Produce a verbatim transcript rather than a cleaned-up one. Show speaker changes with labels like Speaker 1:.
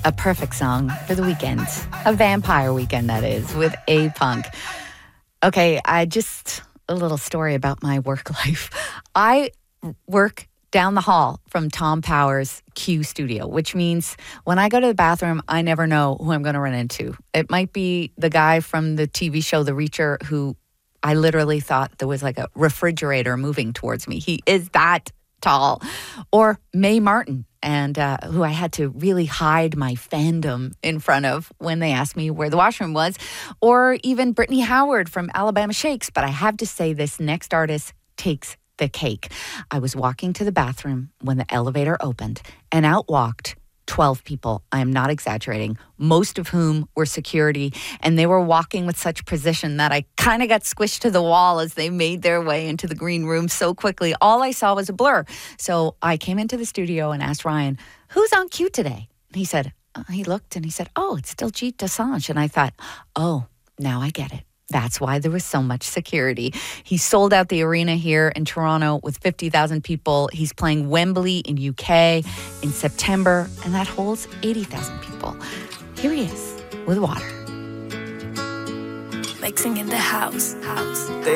Speaker 1: A perfect song for the weekend. A vampire weekend, that is, with A-Punk. Okay, I just, a little story about my work life. I work down the hall from Tom Power's Q studio, which means when I go to the bathroom, I never know who I'm going to run into. It might be the guy from the T V show The Reacher who I literally thought there was like a refrigerator moving towards me. He is that tall. Or Mae Martin, and uh, who I had to really hide my fandom in front of when they asked me where the washroom was. Or even Brittany Howard from Alabama Shakes. But I have to say this next artist takes the cake. I was walking to the bathroom when the elevator opened, and out walked twelve people. I am not exaggerating, most of whom were security, and they were walking with such precision that I kind of got squished to the wall as they made their way into the green room so quickly. All I saw was a blur. So I came into the studio and asked Ryan, who's on cue today? And he said, uh, he looked and he said, oh, it's Diljit Dosanjh. And I thought, oh, now I get it. That's why there was so much security. He sold out the arena here in Toronto with fifty thousand people. He's playing Wembley in U K in September, and that holds eighty thousand people. Here he is with Water.
Speaker 2: Mixing in the house, house.